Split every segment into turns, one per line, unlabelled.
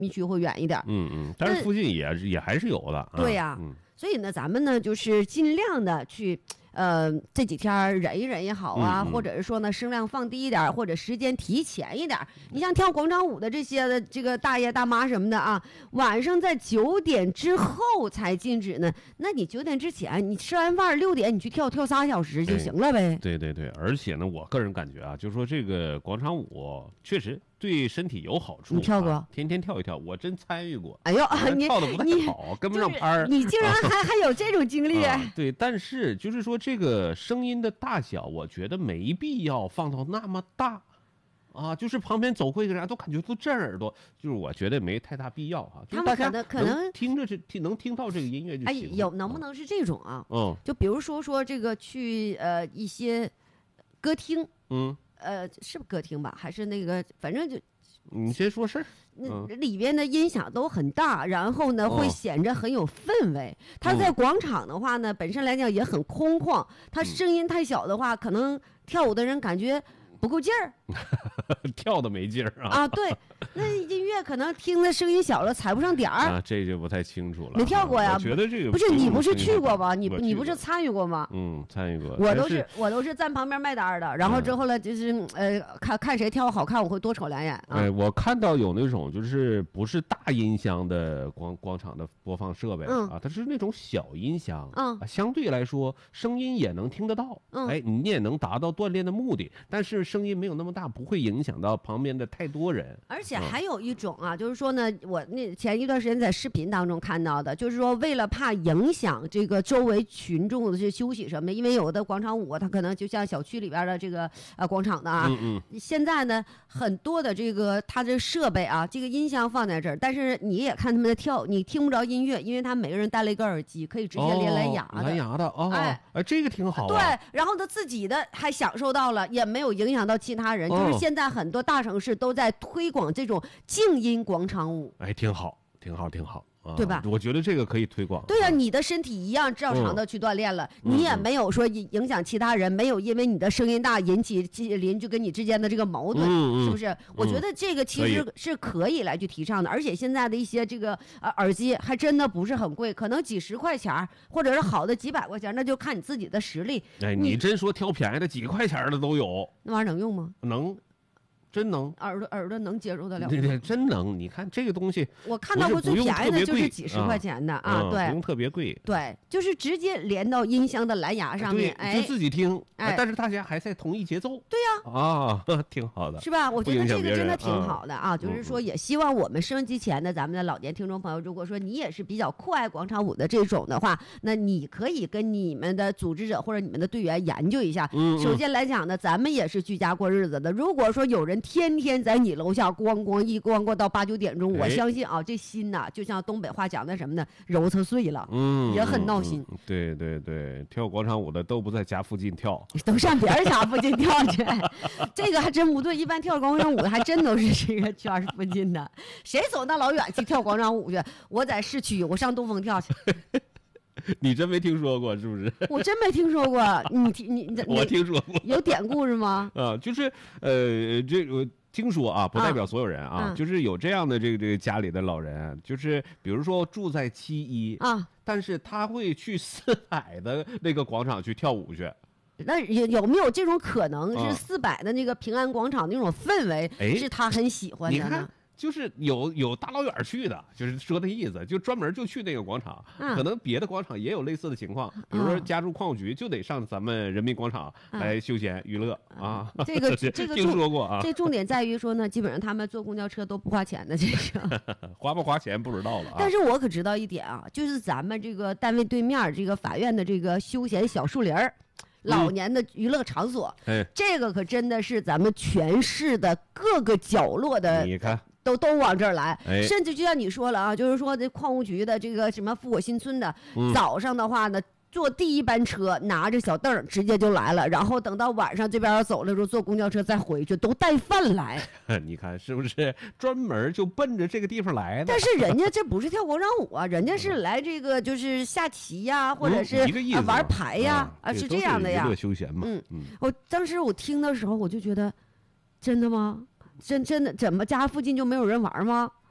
密区会远一点。
但是附近也还是有的。
对呀，所以呢，咱们呢就是尽量的去。这几天忍一忍也好啊，或者是说呢，声量放低一点，或者时间提前一点。你像跳广场舞的这些的这个大爷大妈什么的啊，晚上在9点之后才禁止呢。那你9点之前，你吃完饭6点你去跳3小时就行了呗。
对，而且呢，我个人感觉啊，就是说这个广场舞确实对身体有好处。
你跳过？
天天跳一跳，我真参与过。
哎呦，
你跳的不太好，跟不上拍儿。
你竟然还有这种经历？
对，但是就是说这个声音的大小，我觉得没必要放到那么大，就是旁边走过一个人都感觉都震耳朵，就是我觉得没太大必要啊。
他们可能
听着能听到这个音乐就行。
能不能是这种啊？就比如说这个去一些歌厅，是不是歌厅吧？还是那个，反正就。
你先说事儿。
里边的音响都很大，然后呢会显着很有氛围。它在广场的话呢，本身来讲也很空旷，它声音太小的话，可能跳舞的人感觉不够劲儿，
跳的没劲儿啊！
对，那音乐可能听的声音小了，踩不上点儿
这就不太清楚了。
没跳过呀？
我觉得这个
不是你不是去过吗？你不是参与过吗？
参与过。
我都是站旁边卖单的，然后之后呢，就是看谁跳好看，我会多瞅2眼。
我看到有那种就是不是大音箱的广场的播放设备它是那种小音箱相对来说声音也能听得到，你也能达到锻炼的目的，但是声音没有那么大，不会影响到旁边的太多人。
而且还有一种就是说呢，我前一段时间在视频当中看到的，就是说为了怕影响这个周围群众的这休息什么的，因为有的广场舞它可能就像小区里边的这个广场的现在呢很多的这个它这设备这个音箱放在这儿，但是你也看他们在跳，你听不着音乐，因为他每个人戴了一个耳机，可以直接连蓝牙的
这个挺好
对，然后他自己的还享受到了，也没有影响到其他人。就是现在很多大城市都在推广这种静音广场舞，
挺好，
对吧？
我觉得这个可以推广。
对呀，你的身体一样照常的去锻炼了，你也没有说影响其他人，没有因为你的声音大引起邻居跟你之间的这个矛盾，是不是？我觉得这个其实是可以来去提倡的，而且现在的一些这个耳机还真的不是很贵，可能几十块钱，或者是好的几百块钱，那就看你自己的实力。
你真说挑便宜的几块钱的都有，
那玩意儿能用吗？
能。真能，
耳朵能接受得了。
对，真能。你看这个东西，
我看到过最便宜的就是几十块钱的对，
不用特别贵。
对，就是直接连到音箱的蓝牙上面，
就自己听。但是大家还在同一节奏。
对
呀，挺好的，
是吧？我觉得这个真的挺好的就是说，也希望我们收音机前的咱们的老年听众朋友，如果说你也是比较酷爱广场舞的这种的话，那你可以跟你们的组织者或者你们的队员研究一下。首先来讲呢，咱们也是居家过日子的，如果说有人天天在你楼下咣咣到8、9点钟，我相信这心呐，就像东北话讲的什么呢，揉它碎了，也很闹心。
对，跳广场舞的都不在家附近跳，
都上别人家附近跳去。这个还真不对，一般跳广场舞的还真都是这个圈附近的，谁走那老远去跳广场舞去？我在市区，我上东风跳去。
你真没听说过是不是？
我真没听说过。
我听说过。
有典故是吗？
就是这个听说不代表所有人就是有这样的这个家里的老人，就是比如说住在7·1但是他会去400的那个广场去跳舞去。
那有没有这种可能是400的那个平安广场那种氛围是他很喜欢的呢？
你看，就是有大老远去的，就是说的意思，就专门就去那个广场。可能别的广场也有类似的情况，比如说家住矿务局就得上咱们人民广场来休闲娱乐
这个
听说过
这重点在于说呢，基本上他们坐公交车都不花钱的，这个
花不花钱不知道了。
但是我可知道一点就是咱们这个单位对面这个法院的这个休闲小树林儿。老年的娱乐场所，这个可真的是咱们全市的各个角落的，
你看
都往这儿来，甚至就像你说了就是说这矿务局的这个什么富国新村的，早上的话呢，坐第一班车，拿着小凳直接就来了，然后等到晚上这边要走的时候，坐公交车再回去，都带饭来。
你看是不是专门就奔着这个地方来的？
但是人家这不是跳广场舞人家是来这个就是下棋呀，或者是玩牌呀，是这样的呀。
娱乐休闲嘛。
我当时我听的时候，我就觉得，真的吗？真的，怎么家附近就没有人玩吗？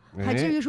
还至于说